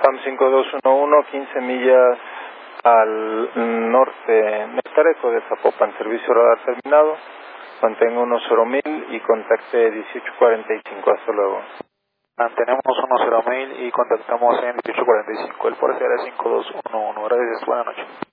PAM 5211, 15 millas al norte, Nectareco de Zapopan, servicio radar terminado, mantenga 10.000 y contacte 1845, hasta luego. Mantenemos 10.000 y contactamos en 1845, el por será 5211, gracias, buenas noches.